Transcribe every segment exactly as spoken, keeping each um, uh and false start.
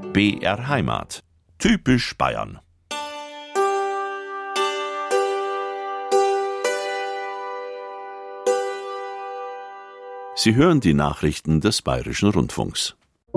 B R Heimat. Typisch Bayern. Sie hören die Nachrichten des Bayerischen Rundfunks.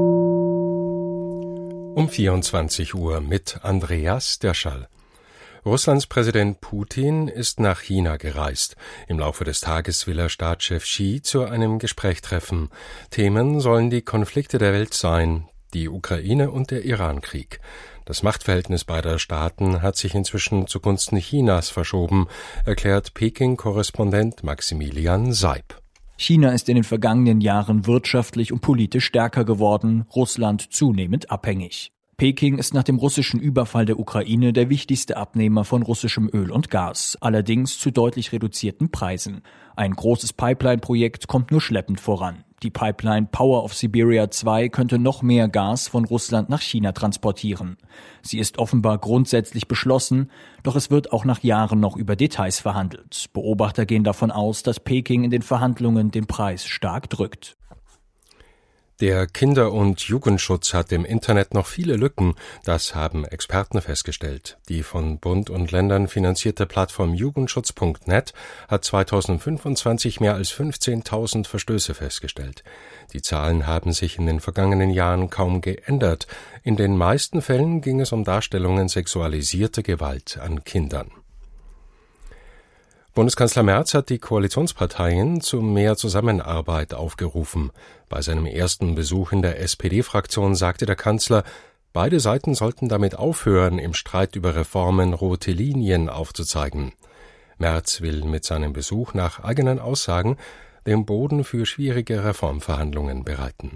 Um vierundzwanzig Uhr mit Andreas Derschall. Russlands Präsident Putin ist nach China gereist. Im Laufe des Tages will er Staatschef Xi zu einem Gespräch treffen. Themen sollen die Konflikte der Welt sein, die Ukraine und der Irankrieg. Das Machtverhältnis beider Staaten hat sich inzwischen zugunsten Chinas verschoben, erklärt Peking-Korrespondent Maximilian Seib. China ist in den vergangenen Jahren wirtschaftlich und politisch stärker geworden, Russland zunehmend abhängig. Peking ist nach dem russischen Überfall der Ukraine der wichtigste Abnehmer von russischem Öl und Gas, allerdings zu deutlich reduzierten Preisen. Ein großes Pipeline-Projekt kommt nur schleppend voran. Die Pipeline Power of Siberia zwei könnte noch mehr Gas von Russland nach China transportieren. Sie ist offenbar grundsätzlich beschlossen, doch es wird auch nach Jahren noch über Details verhandelt. Beobachter gehen davon aus, dass Peking in den Verhandlungen den Preis stark drückt. Der Kinder- und Jugendschutz hat im Internet noch viele Lücken, das haben Experten festgestellt. Die von Bund und Ländern finanzierte Plattform Jugendschutz Punkt net hat zweitausendfünfundzwanzig mehr als fünfzehntausend Verstöße festgestellt. Die Zahlen haben sich in den vergangenen Jahren kaum geändert. In den meisten Fällen ging es um Darstellungen sexualisierter Gewalt an Kindern. Bundeskanzler Merz hat die Koalitionsparteien zu mehr Zusammenarbeit aufgerufen. Bei seinem ersten Besuch in der S P D-Fraktion sagte der Kanzler, beide Seiten sollten damit aufhören, im Streit über Reformen rote Linien aufzuzeigen. Merz will mit seinem Besuch nach eigenen Aussagen den Boden für schwierige Reformverhandlungen bereiten.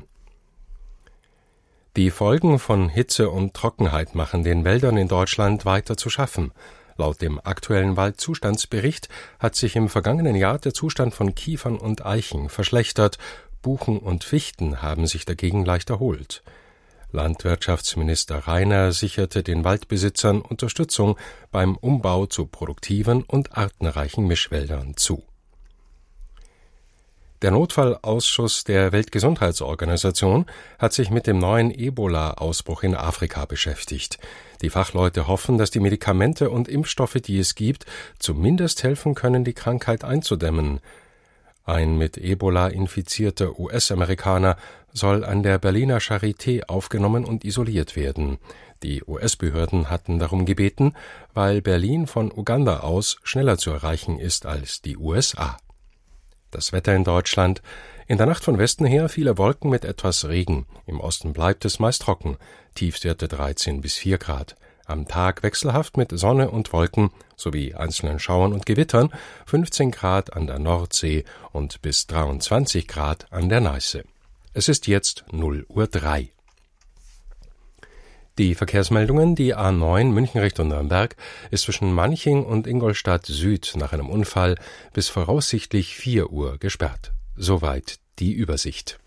Die Folgen von Hitze und Trockenheit machen den Wäldern in Deutschland weiter zu schaffen. Laut dem aktuellen Waldzustandsbericht hat sich im vergangenen Jahr der Zustand von Kiefern und Eichen verschlechtert. Buchen und Fichten haben sich dagegen leicht erholt. Landwirtschaftsminister Rainer sicherte den Waldbesitzern Unterstützung beim Umbau zu produktiven und artenreichen Mischwäldern zu. Der Notfallausschuss der Weltgesundheitsorganisation hat sich mit dem neuen Ebola-Ausbruch in Afrika beschäftigt. Die Fachleute hoffen, dass die Medikamente und Impfstoffe, die es gibt, zumindest helfen können, die Krankheit einzudämmen. Ein mit Ebola infizierter U S-Amerikaner soll an der Berliner Charité aufgenommen und isoliert werden. Die U S-Behörden hatten darum gebeten, weil Berlin von Uganda aus schneller zu erreichen ist als die U S A. Das Wetter in Deutschland. In der Nacht von Westen her viele Wolken mit etwas Regen. Im Osten bleibt es meist trocken. Tiefstwerte dreizehn bis vier Grad. Am Tag wechselhaft mit Sonne und Wolken sowie einzelnen Schauern und Gewittern. fünfzehn Grad an der Nordsee und bis dreiundzwanzig Grad an der Neiße. Es ist jetzt null Uhr drei. Die Verkehrsmeldungen, die A neun München Richtung Nürnberg ist zwischen Manching und Ingolstadt Süd nach einem Unfall bis voraussichtlich vier Uhr gesperrt. Soweit die Übersicht.